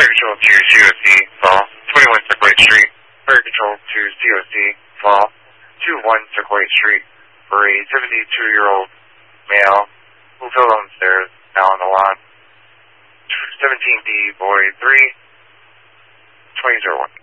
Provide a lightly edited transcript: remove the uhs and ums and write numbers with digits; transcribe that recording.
Fire Control to COC, fall. 21 Sequoia Street. Fire Control to COC, fall. 21 Sequoia Street for a 72-year-old male who fell downstairs, now on the lawn. 17D, boy 3, 2001.